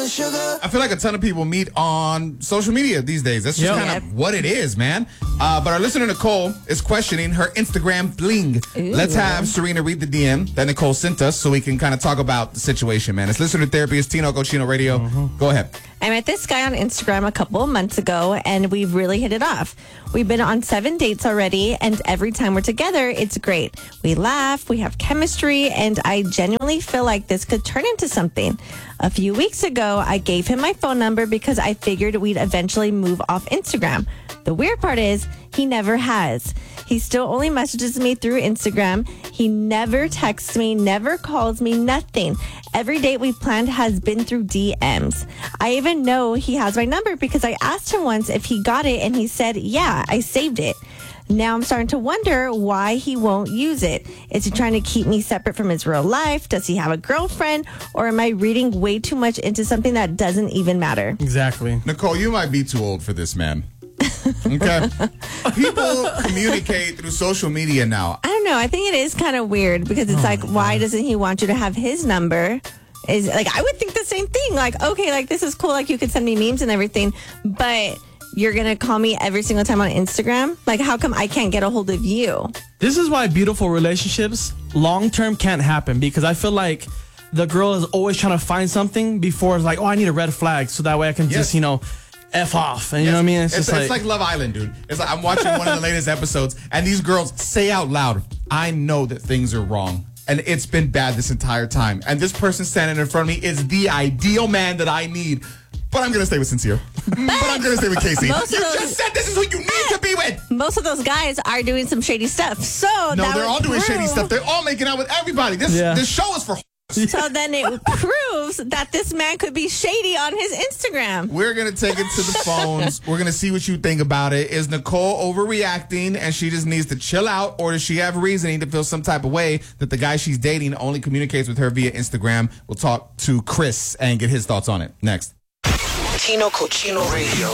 I feel like a ton of people meet on social media these days. That's just kind of what it is, man. But our listener Nicole is questioning her Instagram bling. Ooh. Let's have Serena read the DM that Nicole sent us so we can kind of talk about the situation, man. It's Listener Therapy. It's Tino Cochino Radio. Go ahead. I met this guy on Instagram a couple of months ago, and we've really hit it off. We've been on 7 dates already, and every time we're together, it's great. We laugh, we have chemistry, and I genuinely feel like this could turn into something. A few weeks ago, I gave him my phone number because I figured we'd eventually move off Instagram. The weird part is, he never has. He still only messages me through Instagram. He never texts me, never calls me, nothing. Every date we've planned has been through DMs. I even know he has my number because I asked him once if he got it, and he said, yeah, I saved it. Now I'm starting to wonder why he won't use it. Is he trying to keep me separate from his real life? Does he have a girlfriend? Or am I reading way too much into something that doesn't even matter? Exactly. Nicole, you might be too old for this, man. Okay. People communicate through social media now. I don't know. I think it is kind of weird because it's why doesn't he want you to have his number? Is like, I would think the same thing. Like, okay, like this is cool. Like you could send me memes and everything, but you're going to call me every single time on Instagram? Like, how come I can't get a hold of you? This is why beautiful relationships long-term can't happen, because I feel like the girl is always trying to find something before it's like, oh, I need a red flag so that way I can just, F off. And you know what I mean? It's like Love Island, dude. It's like I'm watching one of the latest episodes, and these girls say out loud, I know that things are wrong. And it's been bad this entire time. And this person standing in front of me is the ideal man that I need. But I'm going to stay with Sincere. But I'm going to stay with Casey. You just said this is who you need to be with. Most of those guys are doing some shady stuff. So no, they're all doing shady stuff. They're all making out with everybody. This show is for So then it proves that this man could be shady on his Instagram. We're going to take it to the phones. We're going to see what you think about it. Is Nicole overreacting and she just needs to chill out? Or does she have reasoning to feel some type of way that the guy she's dating only communicates with her via Instagram? We'll talk to Chris and get his thoughts on it next. Tino Cochino Radio.